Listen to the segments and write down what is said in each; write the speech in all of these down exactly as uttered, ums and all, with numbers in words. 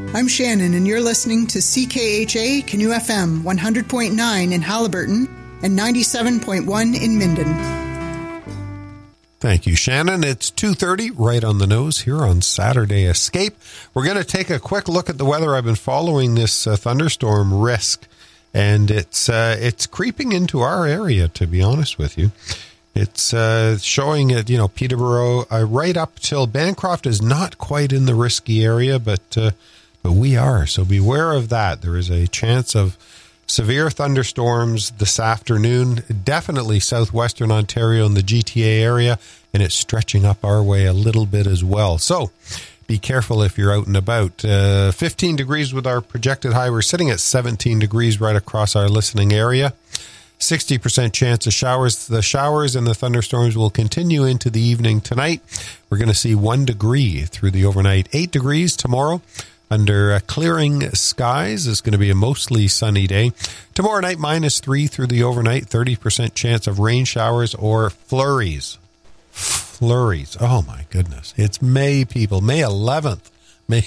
I'm Shannon, and you're listening to C K H A Canoe F M one hundred point nine in Haliburton and ninety-seven point one in Minden. Thank you, Shannon. It's two thirty, right on the nose here on Saturday Escape. We're going to take a quick look at the weather. I've been following this uh, thunderstorm risk, and it's uh, it's creeping into our area, to be honest with you. It's uh, showing at, you know, Peterborough, uh, right up till Bancroft is not quite in the risky area, but uh, but we are. So beware of that. There is a chance of severe thunderstorms this afternoon, definitely southwestern Ontario and the G T A area, and it's stretching up our way a little bit as well. So be careful if you're out and about. Uh, fifteen degrees with our projected high. We're sitting at seventeen degrees right across our listening area. sixty percent chance of showers. The showers and the thunderstorms will continue into the evening tonight. We're going to see one degree through the overnight. Eight degrees tomorrow. Under uh, clearing skies, it's going to be a mostly sunny day. Tomorrow night, minus three through the overnight. thirty percent chance of rain showers or flurries. Flurries. Oh, my goodness. It's May, people. May eleventh. May.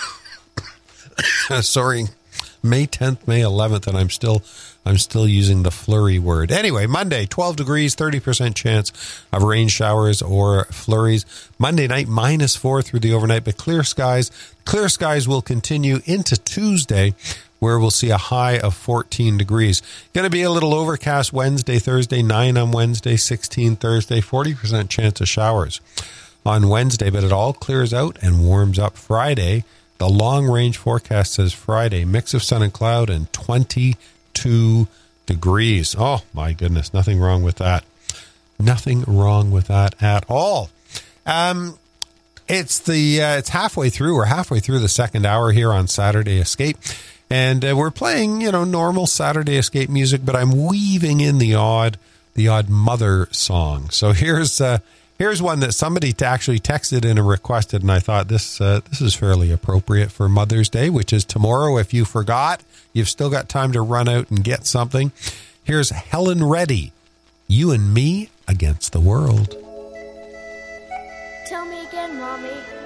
Sorry. May tenth, May eleventh, and I'm still I'm still using the flurry word. Anyway, Monday, twelve degrees, thirty percent chance of rain showers or flurries. Monday night, minus four through the overnight, but clear skies. Clear skies will continue into Tuesday, where we'll see a high of fourteen degrees. Going to be a little overcast Wednesday, Thursday, nine on Wednesday, sixteen Thursday, forty percent chance of showers on Wednesday, but it all clears out and warms up Friday. The long-range forecast says Friday, mix of sun and cloud and twenty-two degrees. Oh, my goodness, nothing wrong with that. Nothing wrong with that at all. Um, it's the uh, it's halfway through. We're halfway through the second hour here on Saturday Escape, and uh, we're playing, you know, normal Saturday Escape music, but I'm weaving in the odd the odd mother song. So here's uh, Here's one that somebody actually texted in and requested, and I thought this uh, this is fairly appropriate for Mother's Day, which is tomorrow. If you forgot, you've still got time to run out and get something. Here's Helen Reddy, You and Me Against the World. Tell me again, Mommy.